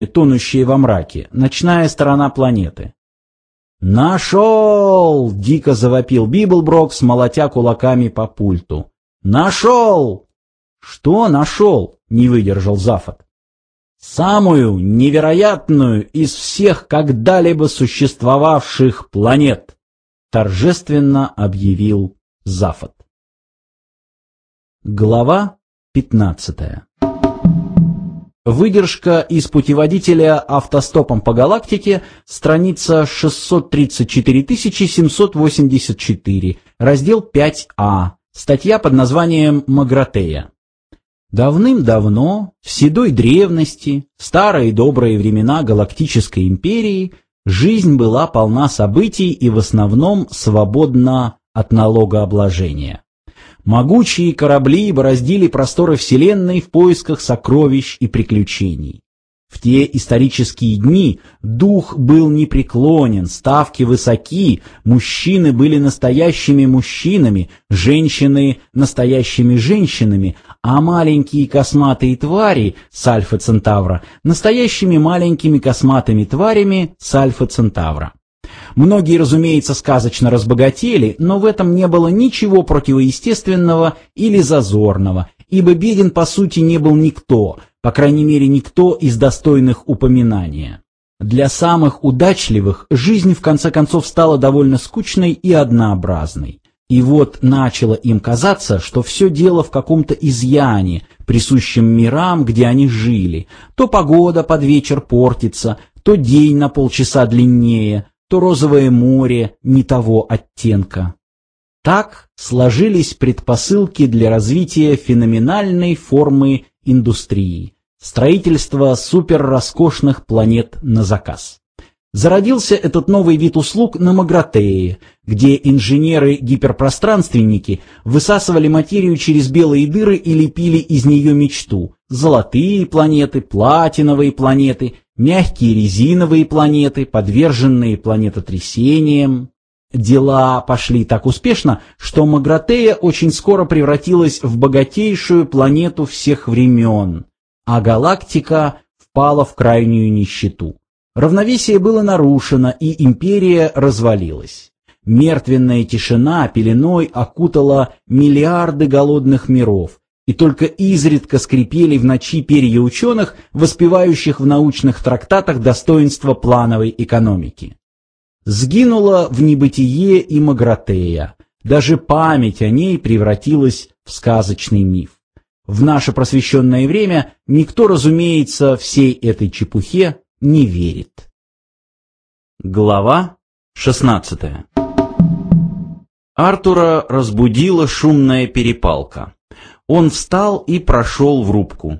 тонущие во мраке, ночная сторона планеты. «Нашел!» — дико завопил Библброкс, молотя кулаками по пульту. «Нашел!» «Что нашел?» — не выдержал Зафот. «Самую невероятную из всех когда-либо существовавших планет!» — торжественно объявил Зафот. Глава 15. Выдержка из путеводителя «Автостопом по галактике», страница 634 784, раздел 5А, статья под названием «Магратея». Давным-давно, в седой древности, в старые добрые времена Галактической империи, жизнь была полна событий и в основном свободна от налогообложения. Могучие корабли бороздили просторы Вселенной в поисках сокровищ и приключений. В те исторические дни дух был непреклонен, ставки высоки, мужчины были настоящими мужчинами, женщины – настоящими женщинами, а маленькие косматые твари с Альфа Центавра – настоящими маленькими косматыми тварями с Альфа Центавра. Многие, разумеется, сказочно разбогатели, но в этом не было ничего противоестественного или зазорного, ибо беден по сути не был никто, по крайней мере никто из достойных упоминания. Для самых удачливых жизнь в конце концов стала довольно скучной и однообразной. И вот начало им казаться, что все дело в каком-то изъяне, присущем мирам, где они жили. То погода под вечер портится, то день на полчаса длиннее, то розовое море не того оттенка. Так сложились предпосылки для развития феноменальной формы индустрии – строительства суперроскошных планет на заказ. Зародился этот новый вид услуг на Магратее, где инженеры-гиперпространственники высасывали материю через белые дыры и лепили из нее мечту – золотые планеты, платиновые планеты, мягкие резиновые планеты, подверженные планетотрясениям. Дела пошли так успешно, что Магратея очень скоро превратилась в богатейшую планету всех времен, а галактика впала в крайнюю нищету. Равновесие было нарушено, и империя развалилась. Мертвенная тишина пеленой окутала миллиарды голодных миров, и только изредка скрипели в ночи перья ученых, воспевающих в научных трактатах достоинства плановой экономики. Сгинула в небытие и Магратея, даже память о ней превратилась в сказочный миф. В наше просвещенное время никто, разумеется, всей этой чепухе не верит. Глава 16. Артура разбудила шумная перепалка. Он встал и прошел в рубку.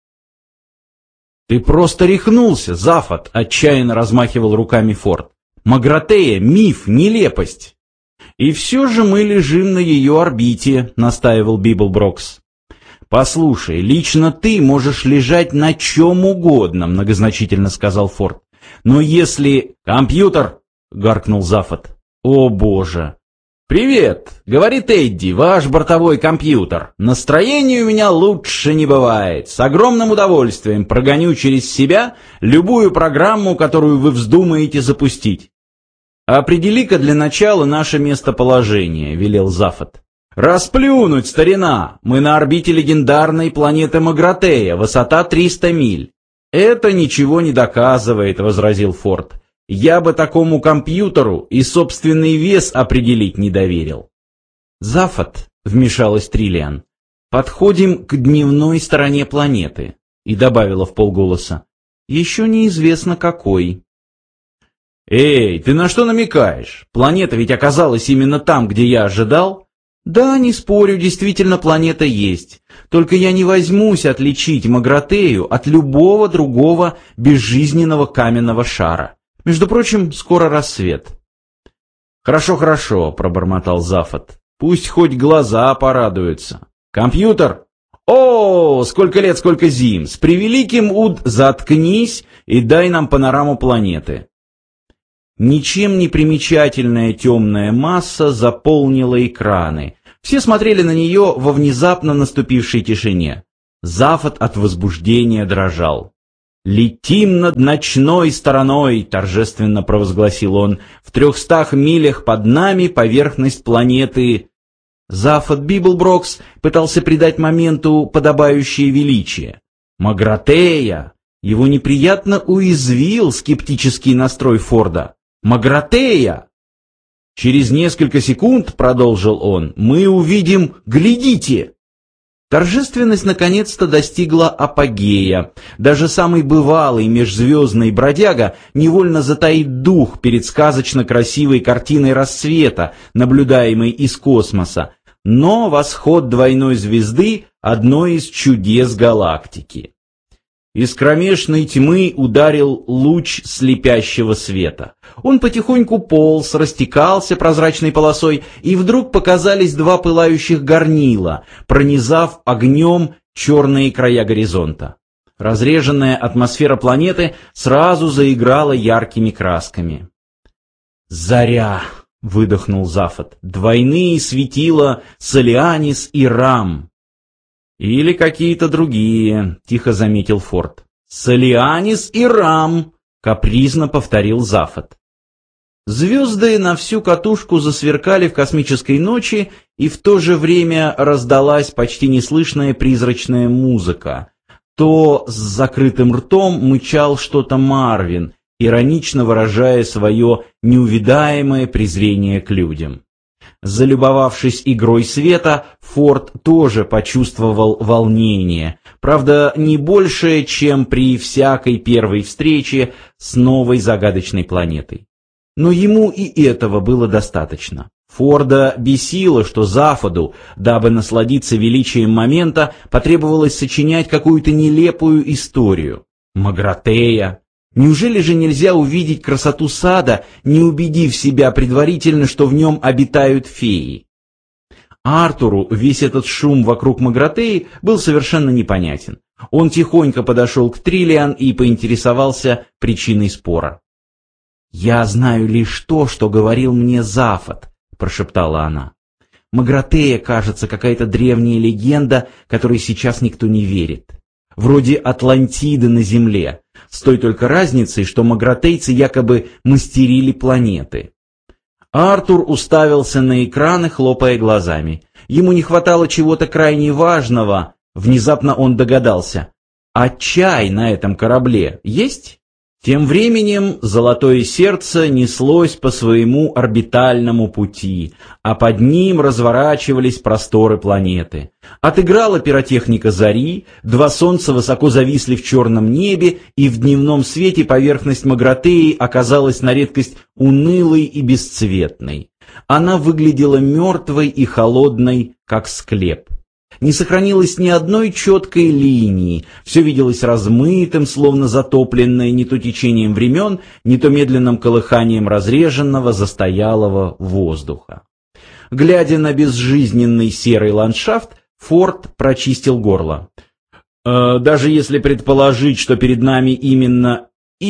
«Ты просто рехнулся, Зафот!» — отчаянно размахивал руками Форд. «Магратея — миф, нелепость!» «И все же мы лежим на ее орбите», — настаивал Библброкс. «Послушай, лично ты можешь лежать на чем угодно», — многозначительно сказал Форд. «Но если...» «Компьютер!» — гаркнул Зафот. «О боже!» «Привет!» — говорит Эдди, ваш бортовой компьютер. «Настроение у меня лучше не бывает. С огромным удовольствием прогоню через себя любую программу, которую вы вздумаете запустить». «Определи-ка для начала наше местоположение», — велел Зафот. «Расплюнуть, старина! Мы на орбите легендарной планеты Магратея, высота 300 миль». «Это ничего не доказывает», — возразил Форд. «Я бы такому компьютеру и собственный вес определить не доверил». «Зафот», — вмешалась Триллиан, — «подходим к дневной стороне планеты», — и добавила вполголоса. «Еще неизвестно какой». «Эй, ты на что намекаешь? Планета ведь оказалась именно там, где я ожидал». «Да, не спорю, действительно планета есть. Только я не возьмусь отличить Магратею от любого другого безжизненного каменного шара. Между прочим, скоро рассвет». «Хорошо, хорошо», — пробормотал Зафот. «Пусть хоть глаза порадуются. Компьютер? О, сколько лет, сколько зим! С превеликим заткнись и дай нам панораму планеты». Ничем не примечательная темная масса заполнила экраны. Все смотрели на нее во внезапно наступившей тишине. Зафот от возбуждения дрожал. «Летим над ночной стороной», — торжественно провозгласил он, — «в 300 милях под нами поверхность планеты». Зафот Библброкс пытался придать моменту подобающее величие. «Магратея!» Его неприятно уязвил скептический настрой Форда. «Магратея!» «Через несколько секунд, — продолжил он, — мы увидим, глядите!» Торжественность наконец-то достигла апогея. Даже самый бывалый межзвездный бродяга невольно затаит дух перед сказочно красивой картиной рассвета, наблюдаемой из космоса. Но восход двойной звезды — одно из чудес галактики. Из кромешной тьмы ударил луч слепящего света. Он потихоньку полз, растекался прозрачной полосой, и вдруг показались два пылающих горнила, пронизав огнем черные края горизонта. Разреженная атмосфера планеты сразу заиграла яркими красками. «Заря!» — выдохнул Зафот. «Двойные светила Солианис и Рам». «Или какие-то другие», — тихо заметил Форд. «Солианис и Рам», — капризно повторил Зафот. Звезды на всю катушку засверкали в космической ночи, и в то же время раздалась почти неслышная призрачная музыка. То с закрытым ртом мычал что-то Марвин, иронично выражая свое неувидаемое презрение к людям. Залюбовавшись игрой света, Форд тоже почувствовал волнение, правда, не большее, чем при всякой первой встрече с новой загадочной планетой. Но ему и этого было достаточно. Форда бесило, что Зафоду, дабы насладиться величием момента, потребовалось сочинять какую-то нелепую историю. Магратея. Неужели же нельзя увидеть красоту сада, не убедив себя предварительно, что в нем обитают феи? Артуру весь этот шум вокруг Магратеи был совершенно непонятен. Он тихонько подошел к Триллиан и поинтересовался причиной спора. «Я знаю лишь то, что говорил мне Зафот», — прошептала она. «Магратея, кажется, какая-то древняя легенда, которой сейчас никто не верит. Вроде Атлантиды на Земле, с той только разницей, что магратейцы якобы мастерили планеты». Артур уставился на экраны, хлопая глазами. Ему не хватало чего-то крайне важного. Внезапно он догадался. «А чай на этом корабле есть?» Тем временем золотое сердце неслось по своему орбитальному пути, а под ним разворачивались просторы планеты. Отыграла пиротехника зари, два солнца высоко зависли в черном небе, и в дневном свете поверхность Магратеи оказалась на редкость унылой и бесцветной. Она выглядела мертвой и холодной, как склеп. Не сохранилось ни одной четкой линии, все виделось размытым, словно затопленное не то течением времен, не то медленным колыханием разреженного, застоялого воздуха. Глядя на безжизненный серый ландшафт, Форд прочистил горло. «Даже если предположить, что перед нами именно,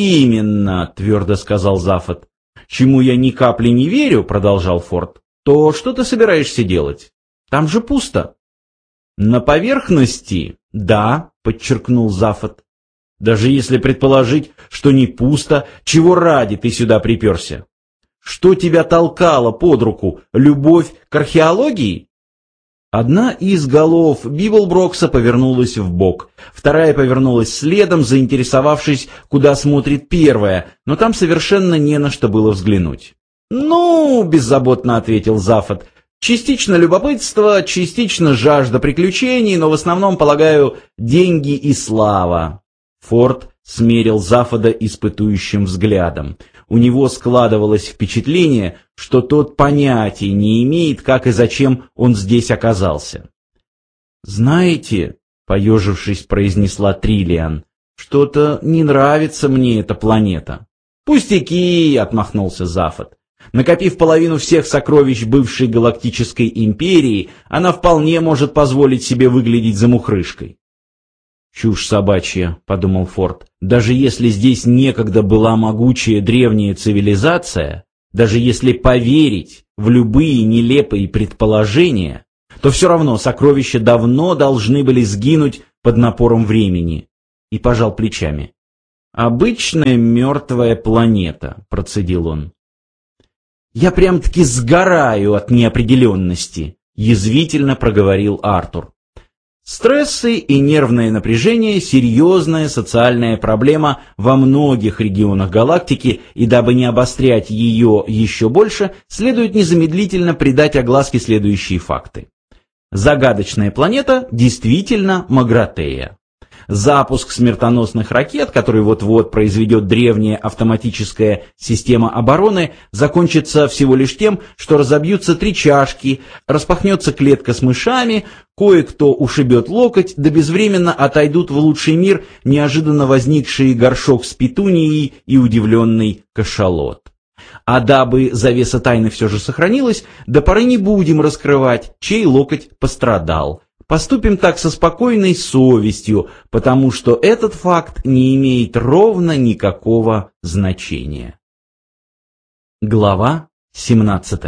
твердо сказал Зафот, чему я ни капли не верю, продолжал Форд, то что ты собираешься делать? Там же пусто». «На поверхности, да», — подчеркнул Зафот. «Даже если предположить, что не пусто, чего ради ты сюда приперся? Что тебя толкало под руку? Любовь к археологии?» Одна из голов Библброкса повернулась вбок, вторая повернулась следом, заинтересовавшись, куда смотрит первая, но там совершенно не на что было взглянуть. «Ну», — беззаботно ответил Зафот, — «частично любопытство, частично жажда приключений, но в основном, полагаю, деньги и слава». Форд смерил Зафода испытующим взглядом. У него складывалось впечатление, что тот понятия не имеет, как и зачем он здесь оказался. «Знаете», — поежившись, произнесла Триллиан, — «что-то не нравится мне эта планета». «Пустяки», — отмахнулся Зафот. «Накопив половину всех сокровищ бывшей галактической империи, она вполне может позволить себе выглядеть замухрышкой». «Чушь собачья», — подумал Форд. «Даже если здесь некогда была могучая древняя цивилизация, даже если поверить в любые нелепые предположения, то все равно сокровища давно должны были сгинуть под напором времени». И пожал плечами. «Обычная мертвая планета», — процедил он. «Я прям-таки сгораю от неопределенности», — язвительно проговорил Артур. Стрессы и нервное напряжение – серьезная социальная проблема во многих регионах галактики, и дабы не обострять ее еще больше, следует незамедлительно придать огласке следующие факты. Загадочная планета действительно Магратея. Запуск смертоносных ракет, который вот-вот произведет древняя автоматическая система обороны, закончится всего лишь тем, что разобьются 3 чашки, распахнется клетка с мышами, кое-кто ушибет локоть, да безвременно отойдут в лучший мир неожиданно возникшие горшок с петунией и удивленный кашалот. А дабы завеса тайны все же сохранилась, до поры не будем раскрывать, чей локоть пострадал. Поступим так со спокойной совестью, потому что этот факт не имеет ровно никакого значения. Глава 17.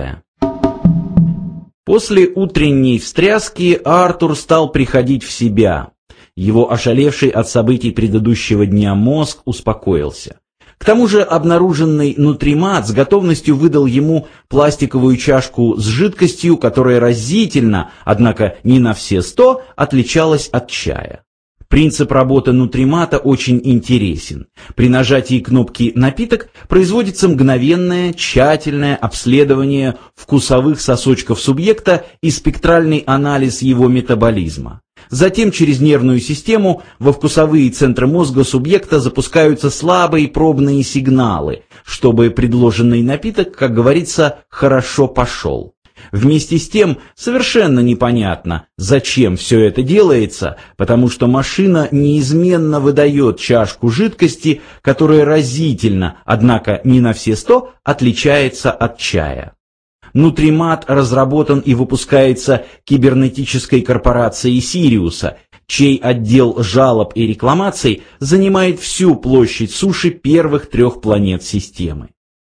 После утренней встряски Артур стал приходить в себя. Его ошалевший от событий предыдущего дня мозг успокоился. К тому же обнаруженный нутримат с готовностью выдал ему пластиковую чашку с жидкостью, которая разительно, однако не на все 100, отличалась от чая. Принцип работы нутримата очень интересен. При нажатии кнопки «Напиток» производится мгновенное, тщательное обследование вкусовых сосочков субъекта и спектральный анализ его метаболизма. Затем через нервную систему во вкусовые центры мозга субъекта запускаются слабые пробные сигналы, чтобы предложенный напиток, как говорится, хорошо пошел. Вместе с тем совершенно непонятно, зачем все это делается, потому что машина неизменно выдает чашку жидкости, которая разительно, однако не на все 100, отличается от чая. Нутримат разработан и выпускается кибернетической корпорацией Сириуса, чей отдел жалоб и рекламаций занимает всю площадь суши первых 3 планет системы.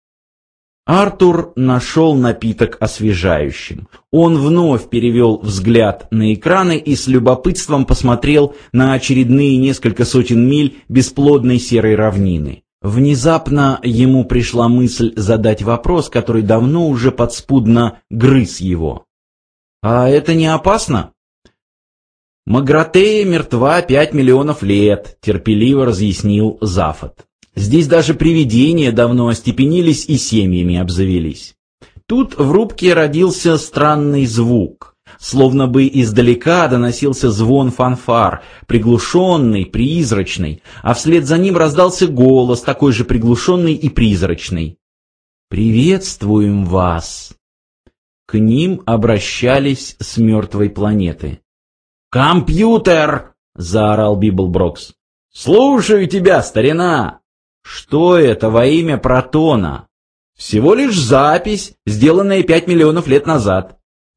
Артур нашел напиток освежающим. Он вновь перевел взгляд на экраны и с любопытством посмотрел на очередные несколько сотен миль бесплодной серой равнины. Внезапно ему пришла мысль задать вопрос, который давно уже подспудно грыз его. «А это не опасно?» «Магратея мертва 5 миллионов лет», — терпеливо разъяснил Зафот. «Здесь даже привидения давно остепенились и семьями обзавелись». Тут в рубке родился странный звук. Словно бы издалека доносился звон фанфар, приглушенный, призрачный, а вслед за ним раздался голос, такой же приглушенный и призрачный. «Приветствуем вас!» К ним обращались с мертвой планеты. «Компьютер!» — заорал Библброкс. «Слушаю тебя, старина!» «Что это во имя Протона?» «Всего лишь запись, сделанная 5 миллионов лет назад».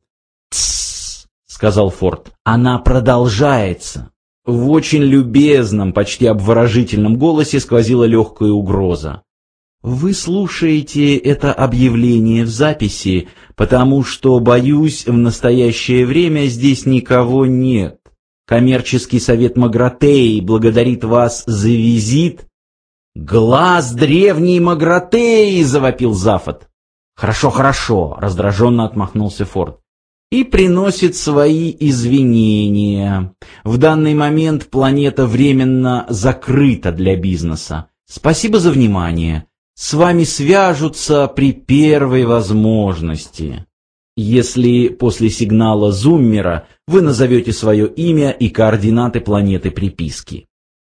«Тссс», — сказал Форд, — «она продолжается». В очень любезном, почти обворожительном голосе сквозила легкая угроза. «Вы слушаете это объявление в записи, потому что, боюсь, в настоящее время здесь никого нет. Коммерческий совет Магратеи благодарит вас за визит». «Глаз древней Магратеи!» — завопил Зафот. «Хорошо, хорошо», — раздраженно отмахнулся Форд. «И приносит свои извинения. В данный момент планета временно закрыта для бизнеса. Спасибо за внимание. С вами свяжутся при первой возможности. Если после сигнала зуммера вы назовете свое имя и координаты планеты приписки».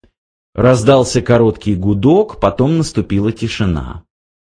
Раздался короткий гудок, потом наступила тишина.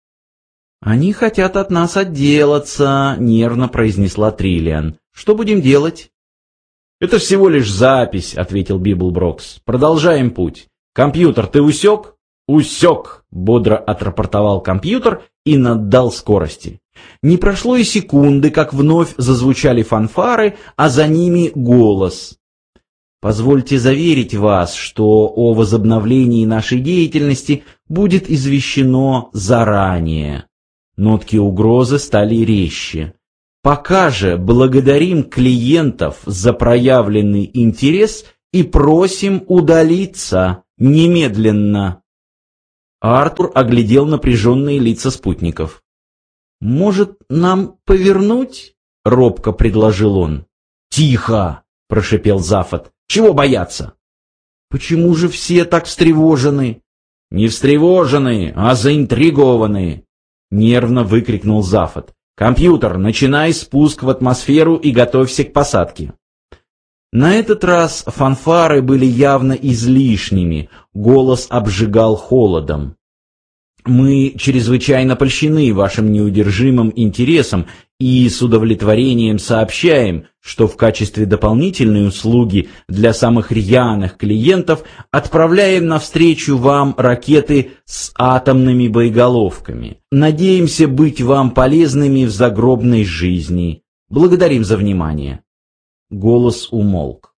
«Они хотят от нас отделаться», — нервно произнесла Триллиан. «Что будем делать?» «Это всего лишь запись», — ответил Библброкс. «Продолжаем путь. Компьютер, ты усек?» «Усек», — бодро отрапортовал компьютер и наддал скорости. Не прошло и секунды, как вновь зазвучали фанфары, а за ними голос. «Позвольте заверить вас, что о возобновлении нашей деятельности будет извещено заранее». Нотки угрозы стали резче. «Пока же благодарим клиентов за проявленный интерес и просим удалиться немедленно». Артур оглядел напряженные лица спутников. «Может, нам повернуть?» — робко предложил он. «Тихо!» — прошипел Зафот. «Чего бояться?» «Почему же все так встревожены?» «Не встревожены, а заинтригованы!» — нервно выкрикнул Зафот. «Компьютер, начинай спуск в атмосферу и готовься к посадке». На этот раз фанфары были явно излишними, голос обжигал холодом. «Мы чрезвычайно польщены вашим неудержимым интересом и с удовлетворением сообщаем, что в качестве дополнительной услуги для самых рьяных клиентов отправляем навстречу вам ракеты с атомными боеголовками. Надеемся быть вам полезными в загробной жизни. Благодарим за внимание». Голос умолк.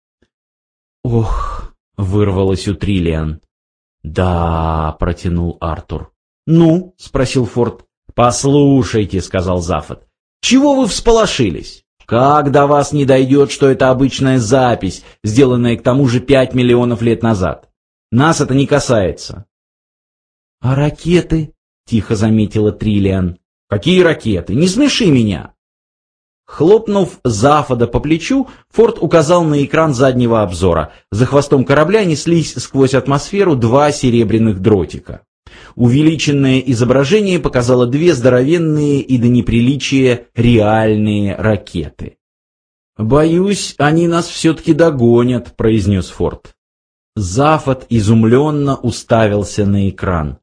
«Ох!» — вырвалось у Триллиан. «Да», — протянул Артур. «Ну?» — спросил Форд. «Послушайте», — сказал Зафот. «Чего вы всполошились? Как до вас не дойдет, что это обычная запись, сделанная к тому же 5 миллионов лет назад? Нас это не касается». «А ракеты?» — тихо заметила Триллиан. «Какие ракеты? Не смеши меня!» Хлопнув Зафода по плечу, Форд указал на экран заднего обзора. За хвостом корабля неслись сквозь атмосферу два серебряных дротика. Увеличенное изображение показало две здоровенные и до неприличия реальные ракеты. «Боюсь, они нас все-таки догонят», — произнес Форд. Зафот изумленно уставился на экран.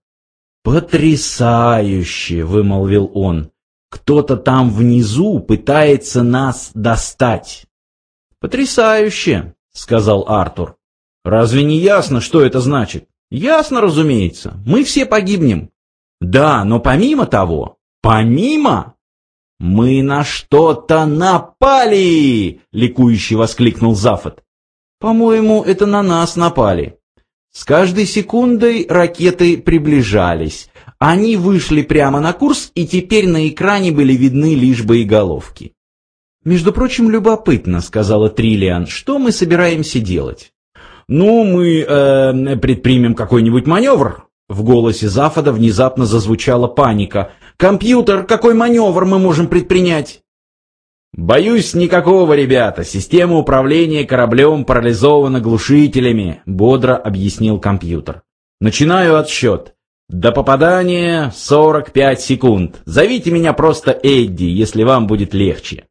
«Потрясающе!» — вымолвил он. «Кто-то там внизу пытается нас достать». «Потрясающе», — сказал Артур. «Разве не ясно, что это значит?» «Ясно, разумеется. Мы все погибнем». «Да, но помимо того...» «Помимо...» «Мы на что-то напали!» — ликующе воскликнул Зафот. «По-моему, это на нас напали». С каждой секундой ракеты приближались. Они вышли прямо на курс, и теперь на экране были видны лишь боеголовки. «Между прочим, любопытно», — сказала Триллиан, — «что мы собираемся делать?» «Ну, мы предпримем какой-нибудь маневр». В голосе Зафода внезапно зазвучала паника. «Компьютер, какой маневр мы можем предпринять?» «Боюсь, никакого, ребята. Система управления кораблем парализована глушителями», — бодро объяснил компьютер. «Начинаю отсчет. До попадания 45 секунд. Зовите меня просто Эдди, если вам будет легче».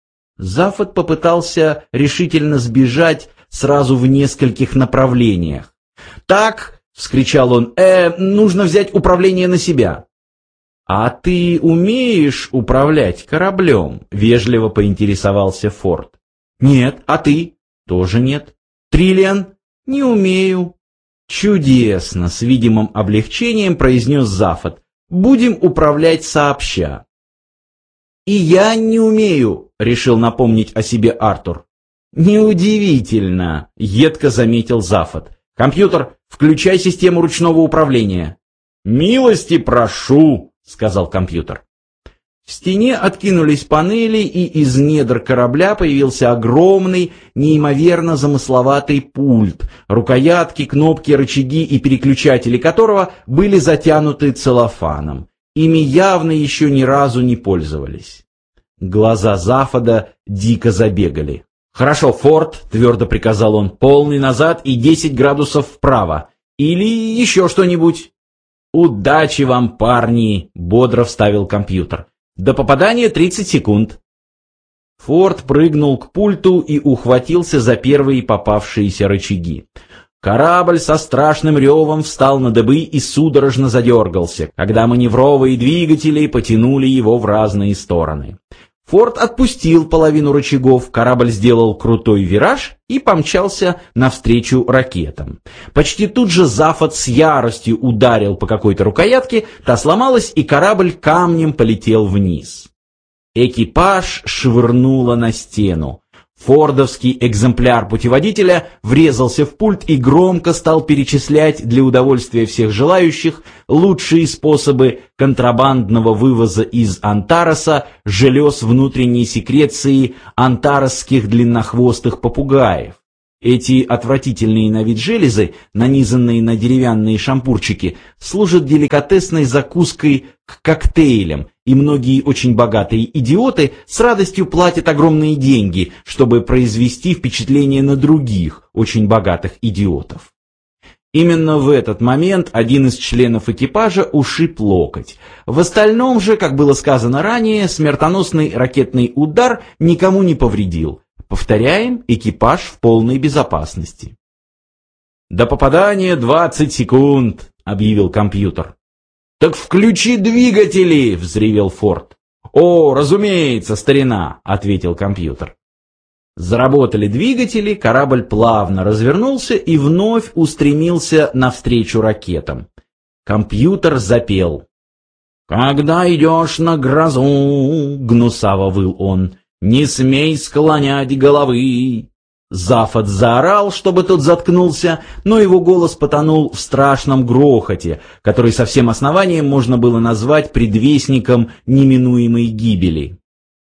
Зафот попытался решительно сбежать сразу в нескольких направлениях. «Так», — вскричал он, нужно взять управление на себя». «А ты умеешь управлять кораблем?» — вежливо поинтересовался Форд. «Нет, а ты?» «Тоже нет». «Триллиан?» «Не умею». «Чудесно!» — с видимым облегчением произнес Зафот. «Будем управлять сообща». «И я не умею», — решил напомнить о себе Артур. «Неудивительно», — едко заметил Зафот. «Компьютер, включай систему ручного управления». «Милости прошу», — сказал компьютер. В стене откинулись панели, и из недр корабля появился огромный, неимоверно замысловатый пульт, рукоятки, кнопки, рычаги и переключатели которого были затянуты целлофаном. Ими явно еще ни разу не пользовались. Глаза Зафода дико забегали. «Хорошо, Форд», — твердо приказал он, — «полный назад и 10 градусов вправо. Или еще что-нибудь». «Удачи вам, парни», — бодро вставил компьютер. «До попадания 30 секунд». Форд прыгнул к пульту и ухватился за первые попавшиеся рычаги. Корабль со страшным ревом встал на дыбы и судорожно задергался, когда маневровые двигатели потянули его в разные стороны. Форд отпустил половину рычагов, корабль сделал крутой вираж и помчался навстречу ракетам. Почти тут же Зафот с яростью ударил по какой-то рукоятке, та сломалась, и корабль камнем полетел вниз. Экипаж швырнуло на стену. Фордовский экземпляр путеводителя врезался в пульт и громко стал перечислять для удовольствия всех желающих лучшие способы контрабандного вывоза из Антареса желез внутренней секреции антаресских длиннохвостых попугаев. Эти отвратительные на вид железы, нанизанные на деревянные шампурчики, служат деликатесной закуской к коктейлям, и многие очень богатые идиоты с радостью платят огромные деньги, чтобы произвести впечатление на других очень богатых идиотов. Именно в этот момент один из членов экипажа ушиб локоть. В остальном же, как было сказано ранее, смертоносный ракетный удар никому не повредил. Повторяем, экипаж в полной безопасности. «До попадания 20 секунд», — объявил компьютер. «Так включи двигатели!» — взревел Форд. «О, разумеется, старина!» — ответил компьютер. Заработали двигатели, корабль плавно развернулся и вновь устремился навстречу ракетам. Компьютер запел. «Когда идешь на грозу», — гнусаво выл он, — «не смей склонять головы». Зафот заорал, чтобы тот заткнулся, но его голос потонул в страшном грохоте, который со всем основанием можно было назвать предвестником неминуемой гибели.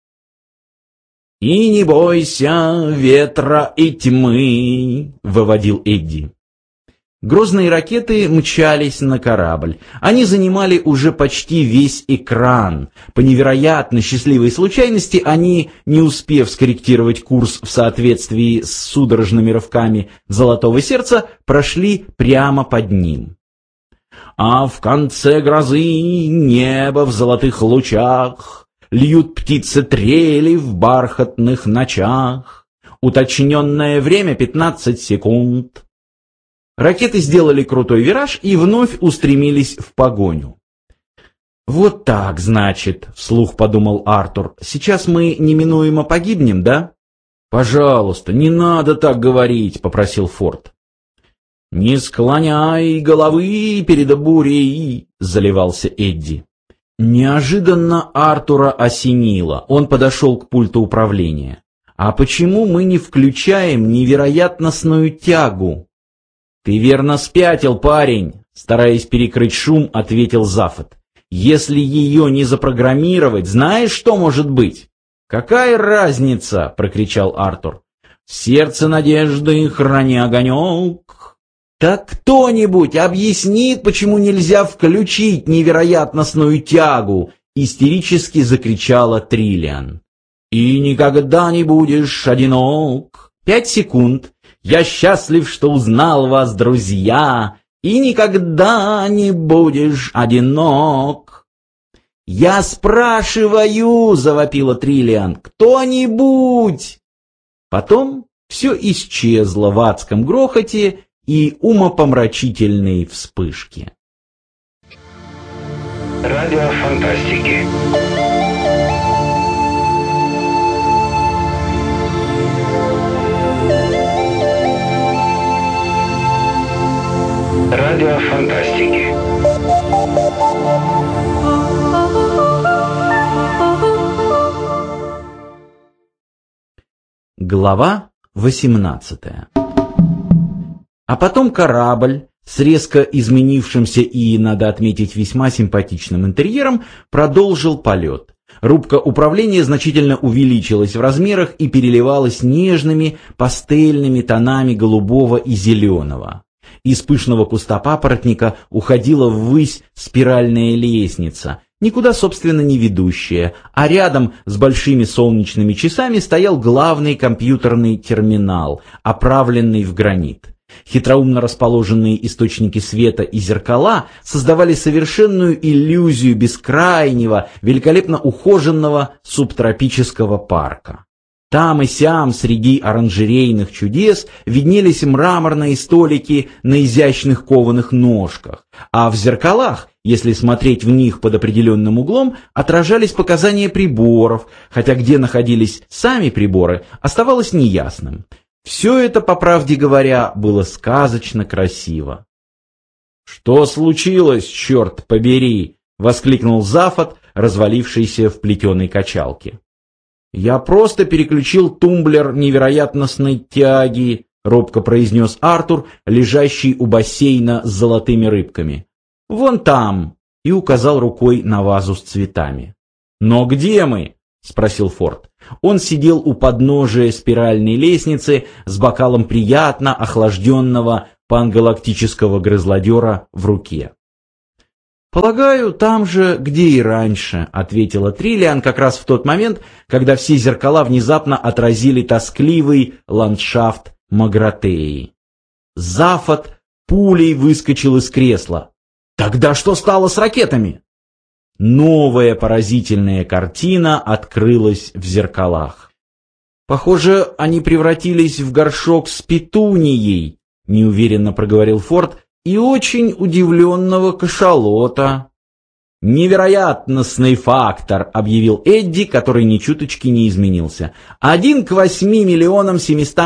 «И не бойся ветра и тьмы», — выводил Эдди. Грозные ракеты мчались на корабль. Они занимали уже почти весь экран. По невероятно счастливой случайности они, не успев скорректировать курс в соответствии с судорожными рывками Золотого Сердца, прошли прямо под ним. А в конце грозы небо в золотых лучах, льют птицы трели в бархатных ночах. Уточненное время 15 секунд. Ракеты сделали крутой вираж и вновь устремились в погоню. «Вот так, значит», — вслух подумал Артур, — «сейчас мы неминуемо погибнем, да?» «Пожалуйста, не надо так говорить», — попросил Форд. «Не склоняй головы перед бурей», — заливался Эдди. Неожиданно Артура осенило. Он подошел к пульту управления. «А почему мы не включаем невероятностную тягу?» «Ты верно спятил, парень», — стараясь перекрыть шум, ответил Зафот. «Если ее не запрограммировать, знаешь, что может быть?» «Какая разница?» — прокричал Артур. «В сердце надежды храни огонек». «Так кто-нибудь объяснит, почему нельзя включить невероятностную тягу?» — истерически закричала Триллиан. «И никогда не будешь одинок». 5 секунд. «Я счастлив, что узнал вас, друзья, и никогда не будешь одинок». «Я спрашиваю», — завопила Триллиан, — «кто-нибудь!» Потом все исчезло в адском грохоте и умопомрачительной вспышке. Радиофантастики. Радиофантастики. Глава 18. А потом корабль с резко изменившимся и, надо отметить, весьма симпатичным интерьером продолжил полет. Рубка управления значительно увеличилась в размерах и переливалась нежными пастельными тонами голубого и зеленого. Из пышного куста папоротника уходила ввысь спиральная лестница, никуда, собственно, не ведущая, а рядом с большими солнечными часами стоял главный компьютерный терминал, оправленный в гранит. Хитроумно расположенные источники света и зеркала создавали совершенную иллюзию бескрайнего, великолепно ухоженного субтропического парка. Там и сям среди оранжерейных чудес виднелись мраморные столики на изящных кованых ножках, а в зеркалах, если смотреть в них под определенным углом, отражались показания приборов, хотя где находились сами приборы, оставалось неясным. Все это, по правде говоря, было сказочно красиво. «Что случилось, черт побери?» — воскликнул Зафот, развалившийся в плетеной качалке. «Я просто переключил тумблер невероятностной тяги», — робко произнес Артур, лежащий у бассейна с золотыми рыбками. «Вон там», — и указал рукой на вазу с цветами. «Но где мы? — спросил Форд. Он сидел у подножия спиральной лестницы с бокалом приятно охлажденного пангалактического грызлодера в руке. «Полагаю, там же, где и раньше», — ответила Триллиан как раз в тот момент, когда все зеркала внезапно отразили тоскливый ландшафт Магратеи. Зафот пулей выскочил из кресла. «Тогда что стало с ракетами?» Новая поразительная картина открылась в зеркалах. «Похоже, они превратились в горшок с петунией», — неуверенно проговорил Форд, «и очень удивленного кашалота». «Невероятностный фактор», — объявил Эдди, который ни чуточки не изменился. 1 к 8 миллионам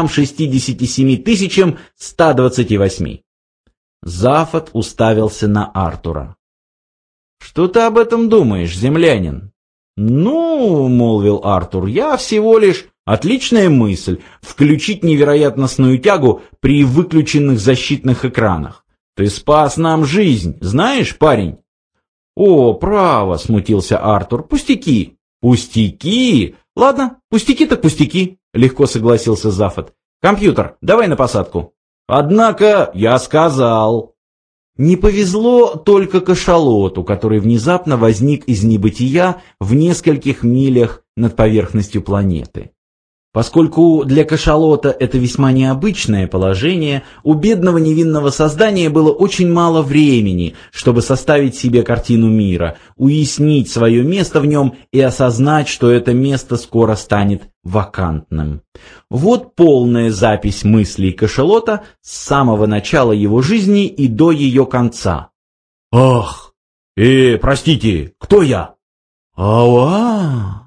767 тысячам 128. Зафот уставился на Артура. «Что ты об этом думаешь, землянин?» «Ну, — молвил Артур, — я всего лишь... Отличная мысль — включить невероятностную тягу при выключенных защитных экранах. Ты спас нам жизнь, знаешь, парень?» «О, право, — смутился Артур, — пустяки». «Пустяки? Ладно, пустяки так пустяки», — легко согласился Зафот. «Компьютер, давай на посадку». «Однако, я сказал...» Не повезло только кашалоту, который внезапно возник из небытия в нескольких милях над поверхностью планеты. Поскольку для кашалота это весьма необычное положение, у бедного невинного создания было очень мало времени, чтобы составить себе картину мира, уяснить свое место в нем и осознать, что это место скоро станет вакантным. Вот полная запись мыслей кашалота с самого начала его жизни и до ее конца. «Ах! Простите, кто я?» «Ауа!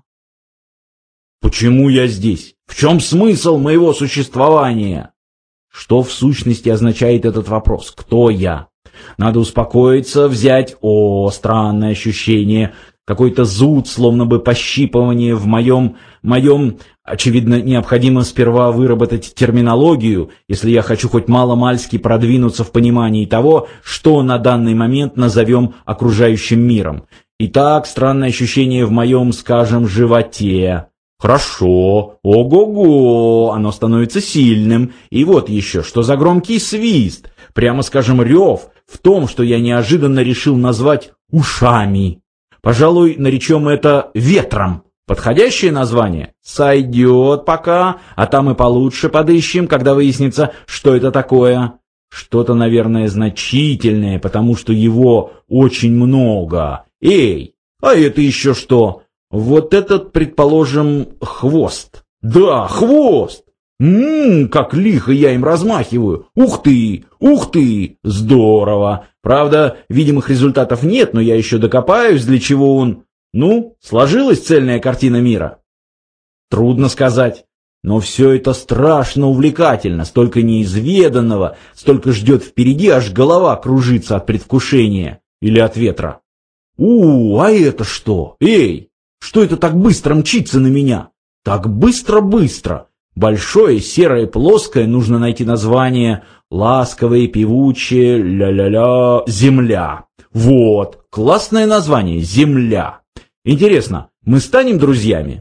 Почему я здесь? В чем смысл моего существования?» Что в сущности означает этот вопрос? Кто я? Надо успокоиться, взять... странное ощущение. Какой-то зуд, словно бы пощипывание в моем... Очевидно, необходимо сперва выработать терминологию, если я хочу хоть мало-мальски продвинуться в понимании того, что на данный момент назовем окружающим миром. Итак, странное ощущение в моем, скажем, животе. Хорошо, ого-го, оно становится сильным. И вот еще, что за громкий свист, прямо скажем, рев, в том, что я неожиданно решил назвать ушами. Пожалуй, наречем это ветром. Подходящее название? Сойдет пока, а там и получше подыщем, когда выяснится, что это такое. Что-то, наверное, значительное, потому что его очень много. Эй, а это еще что? Вот этот, предположим, хвост. Да, хвост! Как лихо я им размахиваю. Ух ты, здорово. Правда, видимых результатов нет, но я еще докопаюсь, для чего он... сложилась цельная картина мира? Трудно сказать. Но все это страшно увлекательно, столько неизведанного, столько ждет впереди, аж голова кружится от предвкушения или от ветра. А это что? Эй! Что это так быстро мчится на меня? Так быстро-быстро. Большое, серое, плоское, нужно найти название. Ласковое, певучее, ля-ля-ля, земля. Вот, классное название, земля. Интересно, мы станем друзьями?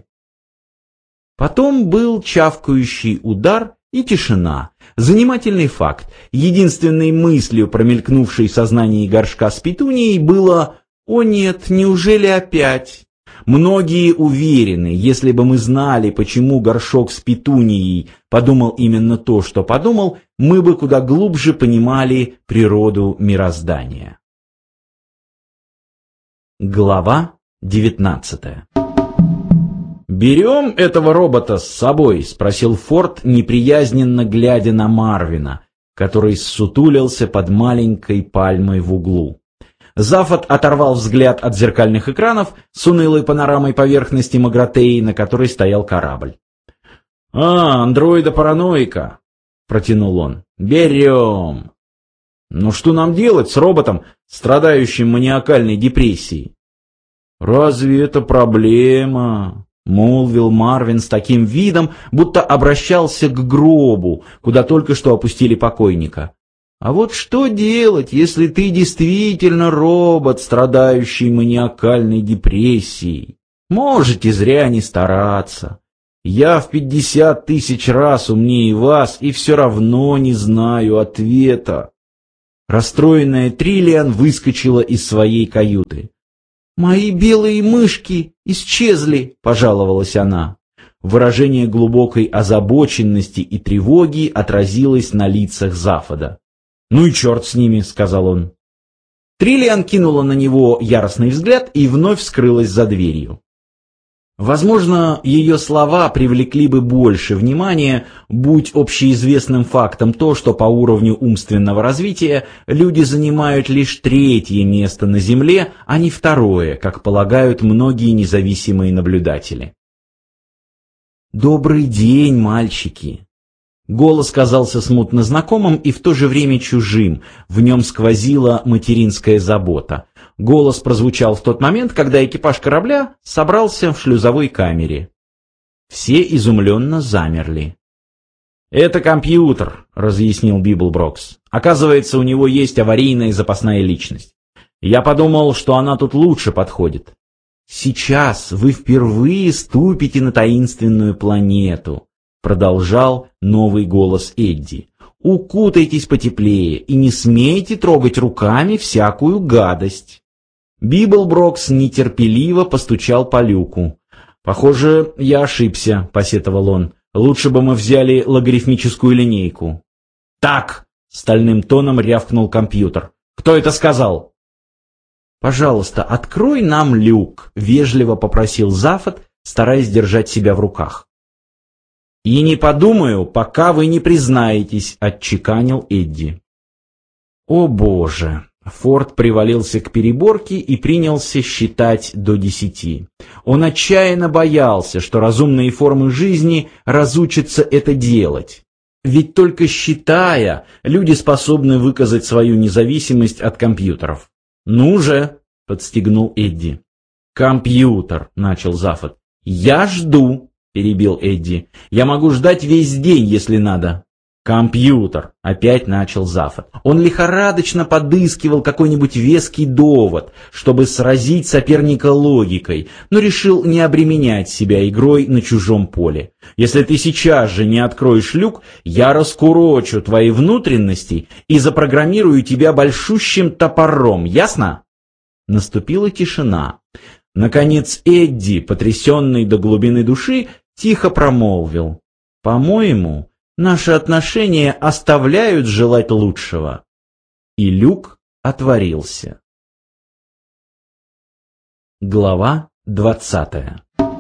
Потом был чавкающий удар и тишина. Занимательный факт. Единственной мыслью, промелькнувшей в сознании горшка с петунией, было «О нет, неужели опять?» Многие уверены, если бы мы знали, почему горшок с петунией подумал именно то, что подумал, мы бы куда глубже понимали природу мироздания. Глава 19. «Берем этого робота с собой?» — спросил Форд, неприязненно глядя на Марвина, который ссутулился под маленькой пальмой в углу. Зафот оторвал взгляд от зеркальных экранов с унылой панорамой поверхности Магратеи, на которой стоял корабль. «Андроида-параноика», — протянул он. «Берем». «Ну что нам делать с роботом, страдающим маниакальной депрессией?» «Разве это проблема?» — молвил Марвин с таким видом, будто обращался к гробу, куда только что опустили покойника. «А вот что делать, если ты действительно робот, страдающий маниакальной депрессией? Можете зря не стараться. Я в 50 тысяч раз умнее вас и все равно не знаю ответа. Расстроенная Триллиан выскочила из своей каюты. «Мои белые мышки исчезли», — пожаловалась она. Выражение глубокой озабоченности и тревоги отразилось на лицах Зафода. «Ну и черт с ними», — сказал он. Триллиан кинула на него яростный взгляд и вновь скрылась за дверью. Возможно, ее слова привлекли бы больше внимания, будь общеизвестным фактом то, что по уровню умственного развития люди занимают лишь 3-е место на Земле, а не 2-е, как полагают многие независимые наблюдатели. «Добрый день, мальчики!» Голос казался смутно знакомым и в то же время чужим, в нем сквозила материнская забота. Голос прозвучал в тот момент, когда экипаж корабля собрался в шлюзовой камере. Все изумленно замерли. «Это компьютер», — разъяснил Библброкс. «Оказывается, у него есть аварийная запасная личность. Я подумал, что она тут лучше подходит. Сейчас вы впервые ступите на таинственную планету», — продолжал новый голос Эдди. «Укутайтесь потеплее и не смейте трогать руками всякую гадость». Библброкс нетерпеливо постучал по люку. «Похоже, я ошибся», — посетовал он. «Лучше бы мы взяли логарифмическую линейку». «Так!» — стальным тоном рявкнул компьютер. «Кто это сказал?» «Пожалуйста, открой нам люк», — вежливо попросил Зафот, стараясь держать себя в руках. «И не подумаю, пока вы не признаетесь», — отчеканил Эдди. «О боже!» Форд привалился к переборке и принялся считать до 10. Он отчаянно боялся, что разумные формы жизни разучатся это делать. Ведь только считая, люди способны выказать свою независимость от компьютеров. «Ну же!» — подстегнул Эдди. «Компьютер!» — начал Зафот. «Я жду!» — перебил Эдди. «Я могу ждать весь день, если надо». «Компьютер!» — опять начал Зафот. Он лихорадочно подыскивал какой-нибудь веский довод, чтобы сразить соперника логикой, но решил не обременять себя игрой на чужом поле. «Если ты сейчас же не откроешь люк, я раскурочу твои внутренности и запрограммирую тебя большущим топором, ясно?» Наступила тишина. Наконец Эдди, потрясенный до глубины души, тихо промолвил: «По-моему, наши отношения оставляют желать лучшего». И люк отворился. Глава 20.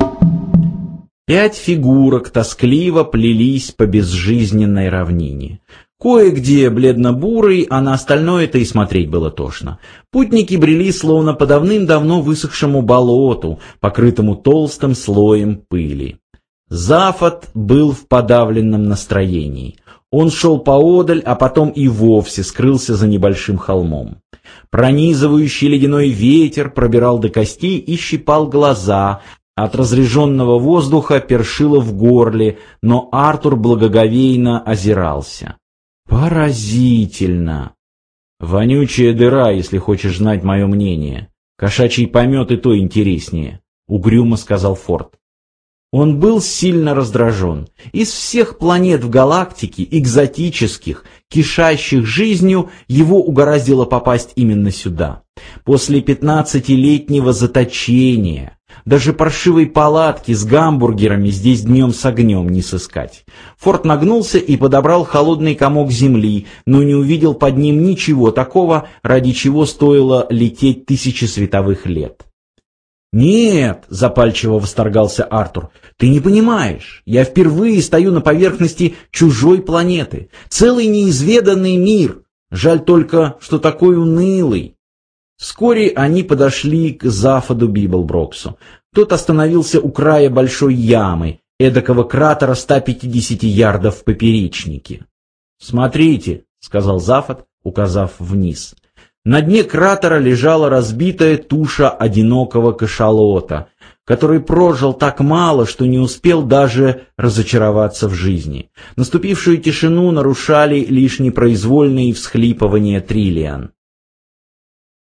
5 фигурок тоскливо плелись по безжизненной равнине. Кое-где бледно-бурый, а на остальное-то и смотреть было тошно. Путники брели словно по давным-давно высохшему болоту, покрытому толстым слоем пыли. Зафот был в подавленном настроении. Он шел поодаль, а потом и вовсе скрылся за небольшим холмом. Пронизывающий ледяной ветер пробирал до костей и щипал глаза. От разреженного воздуха першило в горле, но Артур благоговейно озирался. «Поразительно!» «Вонючая дыра, если хочешь знать мое мнение. Кошачий помет и то интереснее», — угрюмо сказал Форд. Он был сильно раздражен. Из всех планет в галактике, экзотических, кишащих жизнью, его угораздило попасть именно сюда. После 15-летнего заточения даже паршивой палатки с гамбургерами здесь днем с огнем не сыскать. Форд нагнулся и подобрал холодный комок земли, но не увидел под ним ничего такого, ради чего стоило лететь 1000 световых лет. «Нет», — запальчиво восторгался Артур, — «ты не понимаешь. Я впервые стою на поверхности чужой планеты. Целый неизведанный мир. Жаль только, что такой унылый». Вскоре они подошли к Зафоду Библброксу. Тот остановился у края большой ямы, эдакого кратера 150 ярдов в поперечнике. «Смотрите», — сказал Зафод, указав вниз. На дне кратера лежала разбитая туша одинокого кашалота, который прожил так мало, что не успел даже разочароваться в жизни. Наступившую тишину нарушали лишь непроизвольные всхлипывания Триллиан.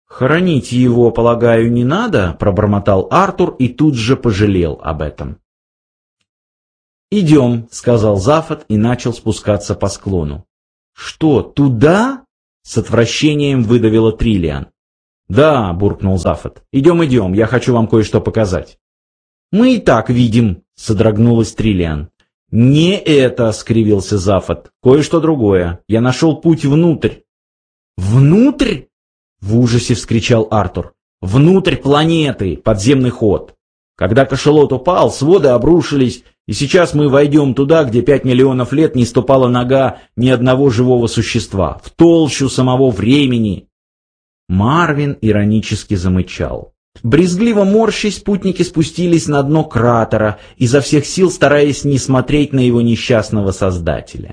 «Хоронить его, полагаю, не надо?» — пробормотал Артур и тут же пожалел об этом. «Идем», — сказал Зафот и начал спускаться по склону. «Что, туда?» — с отвращением выдавила Триллиан. «Да», — буркнул Зафот. «Идем, я хочу вам кое-что показать». «Мы и так видим», — содрогнулась Триллиан. «Не это», — скривился Зафот. «Кое-что другое. Я нашел путь внутрь». «Внутрь?» — в ужасе вскричал Артур. «Внутрь планеты, подземный ход. Когда кашалот упал, своды обрушились, и сейчас мы войдем туда, где 5 миллионов лет не ступала нога ни одного живого существа, в толщу самого времени». Марвин иронически замычал. Брезгливо морщась, путники спустились на дно кратера, изо всех сил стараясь не смотреть на его несчастного создателя.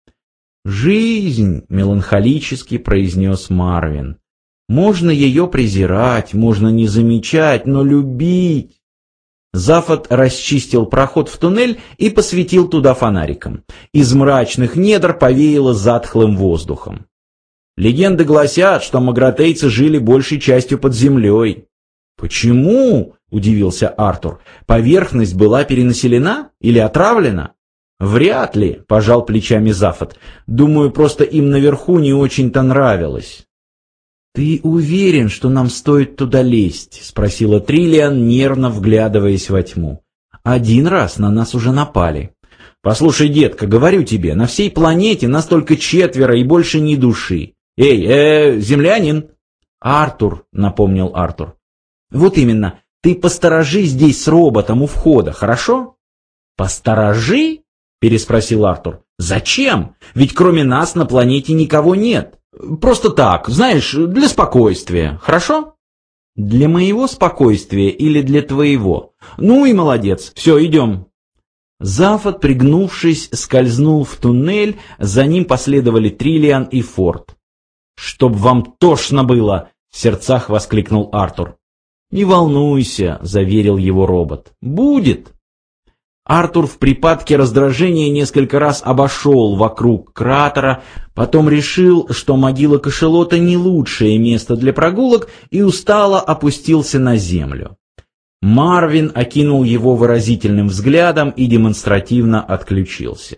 «Жизнь», — меланхолически произнес Марвин. «Можно ее презирать, можно не замечать, но любить». Зафот расчистил проход в туннель и посветил туда фонариком. Из мрачных недр повеяло затхлым воздухом. «Легенды гласят, что магратейцы жили большей частью под землей». «Почему?» — удивился Артур. «Поверхность была перенаселена или отравлена?» «Вряд ли», — пожал плечами Зафот. «Думаю, просто им наверху не очень-то нравилось». «Ты уверен, что нам стоит туда лезть?» — спросила Триллиан, нервно вглядываясь во тьму. «Один раз на нас уже напали». «Послушай, детка, говорю тебе, на всей планете нас только 4 и больше ни души. Эй, землянин!» «Артур», — напомнил Артур. «Вот именно, ты посторожи здесь с роботом у входа, хорошо?» «Посторожи?» — переспросил Артур. «Зачем? Ведь кроме нас на планете никого нет. Просто так, знаешь, для спокойствия, хорошо?» «Для моего спокойствия или для твоего? Ну и молодец, все, идем». Зафот, пригнувшись, скользнул в туннель, за ним последовали Триллиан и Форд. «Чтоб вам тошно было!» — в сердцах воскликнул Артур. «Не волнуйся», — заверил его робот. «Будет». Артур в припадке раздражения несколько раз обошел вокруг кратера, потом решил, что могила кашалота не лучшее место для прогулок, и устало опустился на землю. Марвин окинул его выразительным взглядом и демонстративно отключился.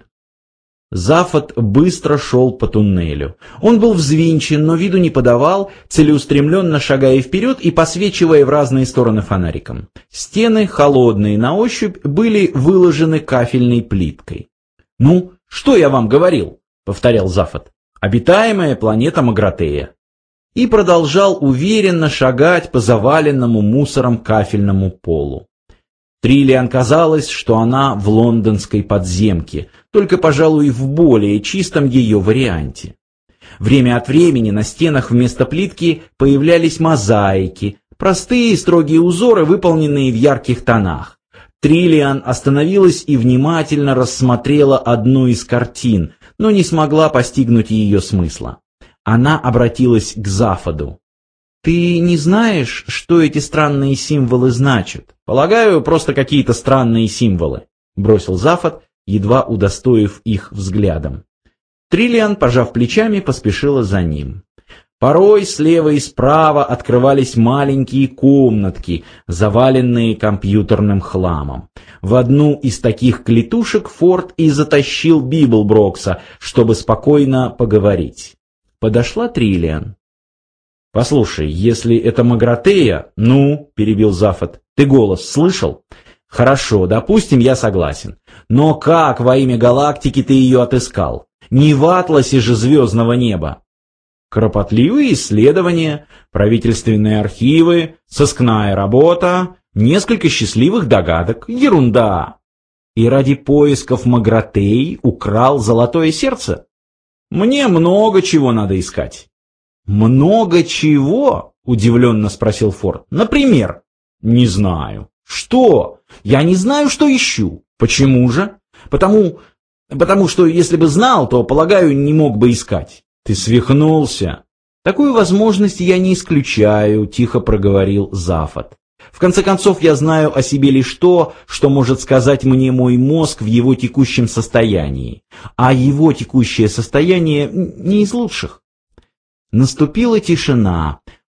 Зафот быстро шел по туннелю. Он был взвинчен, но виду не подавал, целеустремленно шагая вперед и посвечивая в разные стороны фонариком. Стены, холодные на ощупь, были выложены кафельной плиткой. «Ну, что я вам говорил?» — повторял Зафот. «Обитаемая планета Магратея». И продолжал уверенно шагать по заваленному мусором кафельному полу. Триллиан казалось, что она в лондонской подземке, только, пожалуй, в более чистом ее варианте. Время от времени на стенах вместо плитки появлялись мозаики, простые строгие узоры, выполненные в ярких тонах. Триллиан остановилась и внимательно рассмотрела одну из картин, но не смогла постигнуть ее смысла. Она обратилась к Зафоду. «Ты не знаешь, что эти странные символы значат?» «Полагаю, просто какие-то странные символы», — бросил Зафот, едва удостоив их взглядом. Триллиан, пожав плечами, поспешила за ним. Порой слева и справа открывались маленькие комнатки, заваленные компьютерным хламом. В одну из таких клетушек Форд и затащил Библброкса, чтобы спокойно поговорить. Подошла Триллиан. «Послушай, если это Магратея...» «Ну», — перебил Зафот, — «ты голос слышал?» «Хорошо, допустим, я согласен. Но как во имя галактики ты ее отыскал? Не в атласе же звездного неба». «Кропотливые исследования, правительственные архивы, сыскная работа, несколько счастливых догадок. Ерунда!» «И ради поисков Магратеи украл золотое сердце?» «Мне много чего надо искать». «Много чего?» — удивленно спросил Форд. «Например?» «Не знаю». «Что? Я не знаю, что ищу». «Почему же?» Потому что, если бы знал, то, полагаю, не мог бы искать». «Ты свихнулся». «Такую возможность я не исключаю», — тихо проговорил Зафот. «В конце концов, я знаю о себе лишь то, что может сказать мне мой мозг в его текущем состоянии. А его текущее состояние не из лучших». Наступила тишина.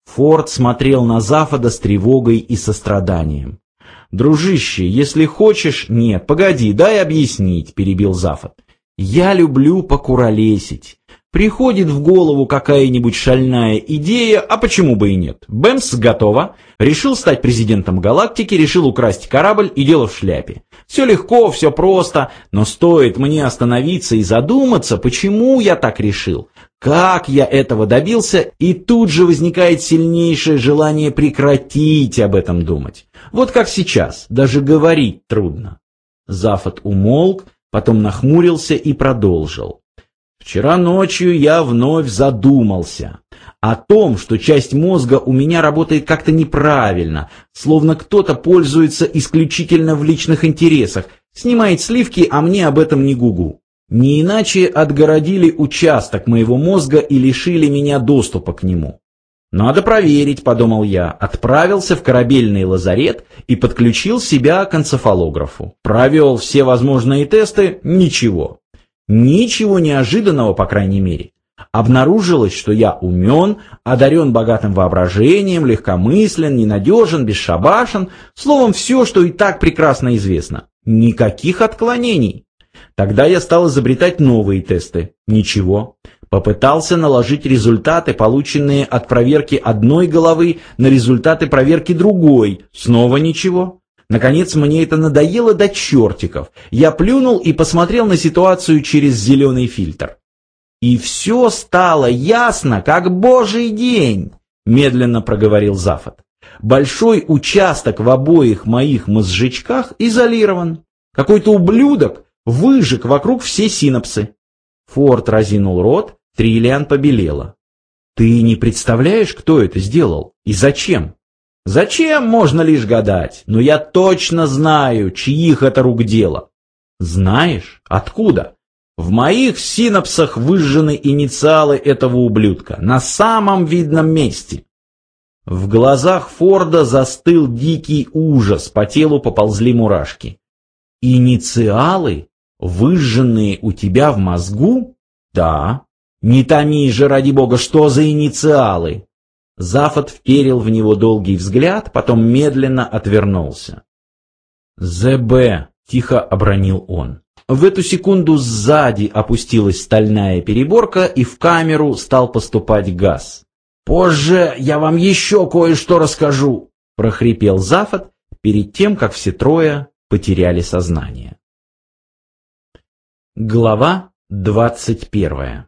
Форд смотрел на Зафода с тревогой и состраданием. «Дружище, если хочешь...» «Нет, погоди, дай объяснить», — перебил Зафод. «Я люблю покуролесить. Приходит в голову какая-нибудь шальная идея, а почему бы и нет? Бэмс, готово. Решил стать президентом галактики, решил украсть корабль и дело в шляпе. Все легко, все просто, но стоит мне остановиться и задуматься, почему я так решил, как я этого добился, и тут же возникает сильнейшее желание прекратить об этом думать. Вот как сейчас, даже говорить трудно». Зафод умолк, потом нахмурился и продолжил. «Вчера ночью я вновь задумался о том, что часть мозга у меня работает как-то неправильно, словно кто-то пользуется исключительно в личных интересах, снимает сливки, а мне об этом не гугу. Не иначе отгородили участок моего мозга и лишили меня доступа к нему. Надо проверить», — подумал я, отправился в корабельный лазарет и подключил себя к энцефалографу. Провел все возможные тесты — ничего. Ничего неожиданного, по крайней мере. Обнаружилось, что я умен, одарен богатым воображением, легкомыслен, ненадежен, бесшабашен, словом, все, что и так прекрасно известно. Никаких отклонений. Тогда я стал изобретать новые тесты. Ничего. Попытался наложить результаты, полученные от проверки одной головы, на результаты проверки другой. Снова ничего. Наконец, мне это надоело до чертиков. Я плюнул и посмотрел на ситуацию через зеленый фильтр. «И все стало ясно, как божий день», — медленно проговорил Зафод. «Большой участок в обоих моих мозжечках изолирован. Какой-то ублюдок выжег вокруг все синапсы». Форд разинул рот, Триллиан побелела. «Ты не представляешь, кто это сделал и зачем?» «Зачем, можно лишь гадать, но я точно знаю, чьих это рук дело». «Знаешь? Откуда?» «В моих синапсах выжжены инициалы этого ублюдка, на самом видном месте». В глазах Форда застыл дикий ужас, по телу поползли мурашки. «Инициалы? Выжженные у тебя в мозгу?» «Да». «Не томи же, ради бога, что за инициалы?» Зафод вперил в него долгий взгляд, потом медленно отвернулся. «ЗБ», — тихо обронил он. В эту секунду сзади опустилась стальная переборка, и в камеру стал поступать газ. «Позже я вам еще кое-что расскажу», — прохрипел Зафод перед тем, как все трое потеряли сознание. Глава 21.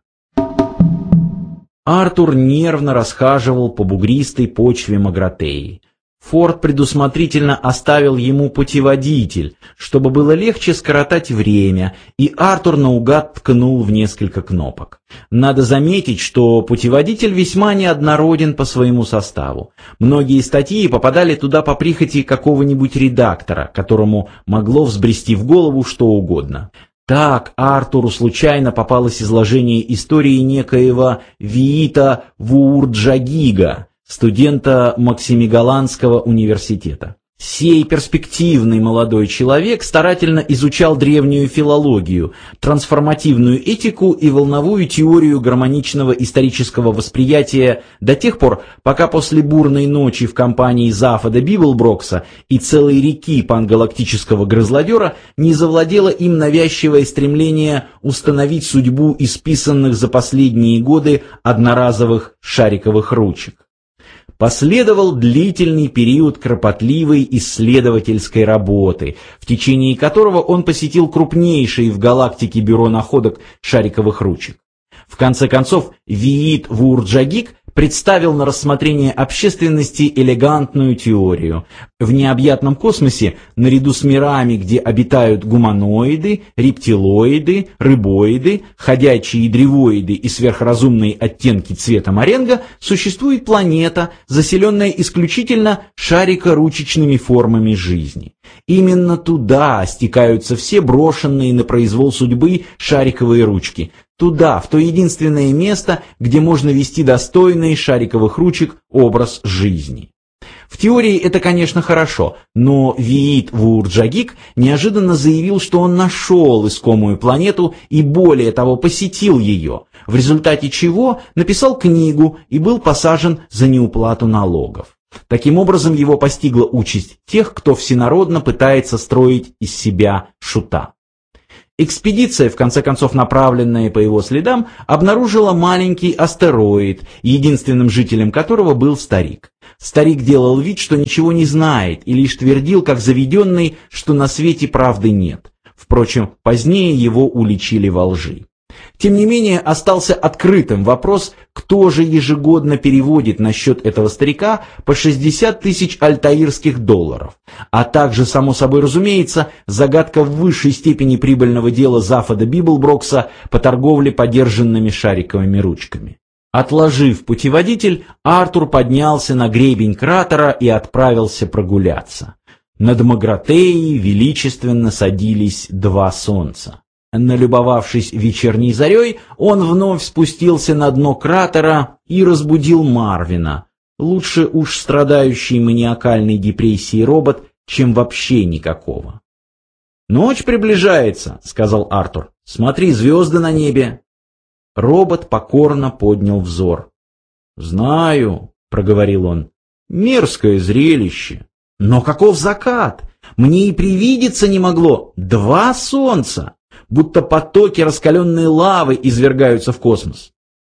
Артур нервно расхаживал по бугристой почве Магратеи. Форд предусмотрительно оставил ему путеводитель, чтобы было легче скоротать время, и Артур наугад ткнул в несколько кнопок. Надо заметить, что путеводитель весьма неоднороден по своему составу. Многие статьи попадали туда по прихоти какого-нибудь редактора, которому могло взбрести в голову что угодно. Так Артуру случайно попалось изложение истории некоего Виита Вуурджагига, студента Максимигаланского университета. Сей перспективный молодой человек старательно изучал древнюю филологию, трансформативную этику и волновую теорию гармоничного исторического восприятия до тех пор, пока после бурной ночи в компании Зафода Библброкса и целой реки пангалактического грызлодера не завладело им навязчивое стремление установить судьбу исписанных за последние годы одноразовых шариковых ручек. Последовал длительный период кропотливой исследовательской работы, в течение которого он посетил крупнейшее в галактике бюро находок шариковых ручек. В конце концов, Виит Вуурджагиг представил на рассмотрение общественности элегантную теорию. В необъятном космосе, наряду с мирами, где обитают гуманоиды, рептилоиды, рыбоиды, ходячие древоиды и сверхразумные оттенки цвета моренго, существует планета, заселенная исключительно шарико-ручечными формами жизни. Именно туда стекаются все брошенные на произвол судьбы шариковые ручки. Туда, в то единственное место, где можно вести достойный шариковых ручек образ жизни. В теории это, конечно, хорошо, но Виит Вуурджагик неожиданно заявил, что он нашел искомую планету и более того посетил ее, в результате чего написал книгу и был посажен за неуплату налогов. Таким образом, его постигла участь тех, кто всенародно пытается строить из себя шута. Экспедиция, в конце концов направленная по его следам, обнаружила маленький астероид, единственным жителем которого был старик. Старик делал вид, что ничего не знает, и лишь твердил, как заведенный, что на свете правды нет. Впрочем, позднее его уличили во лжи. Тем не менее, остался открытым вопрос, кто же ежегодно переводит на счет этого старика по 60 тысяч альтаирских долларов, а также, само собой разумеется, загадка в высшей степени прибыльного дела Зафода Библброкса по торговле подержанными шариковыми ручками. Отложив путеводитель, Артур поднялся на гребень кратера и отправился прогуляться. Над Магратеей величественно садились два солнца. Налюбовавшись вечерней зарей, он вновь спустился на дно кратера и разбудил Марвина. Лучше уж страдающий маниакальной депрессией робот, чем вообще никакого. «Ночь приближается», — сказал Артур. «Смотри, звезды на небе». Робот покорно поднял взор. «Знаю», — проговорил он, — «мерзкое зрелище. Но каков закат? Мне и привидеться не могло. Два солнца! Будто потоки раскаленной лавы извергаются в космос».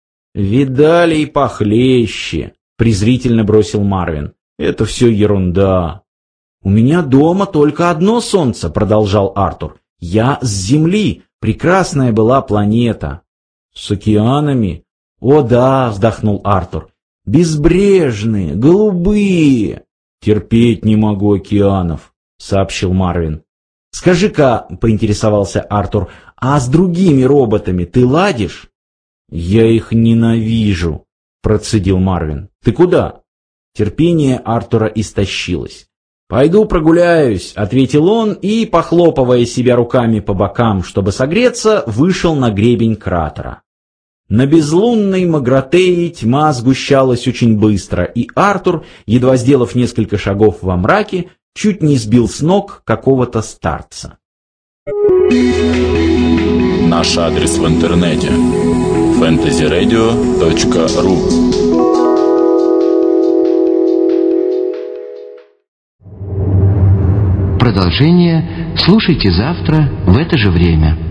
«Видали и похлеще», — презрительно бросил Марвин. «Это все ерунда». «У меня дома только одно солнце», — продолжал Артур. «Я с Земли. Прекрасная была планета». «С океанами?» «О да», — вздохнул Артур. «Безбрежные, голубые». «Терпеть не могу океанов», — сообщил Марвин. «Скажи-ка», — поинтересовался Артур, — «а с другими роботами ты ладишь?» «Я их ненавижу», — процедил Марвин. «Ты куда?» Терпение Артура истощилось. «Пойду прогуляюсь», — ответил он и, похлопывая себя руками по бокам, чтобы согреться, вышел на гребень кратера. На безлунной Магратее тьма сгущалась очень быстро, и Артур, едва сделав несколько шагов во мраке, чуть не сбил с ног какого-то старца. Наш адрес в интернете fantasyradio.ru. Продолжение слушайте завтра в это же время.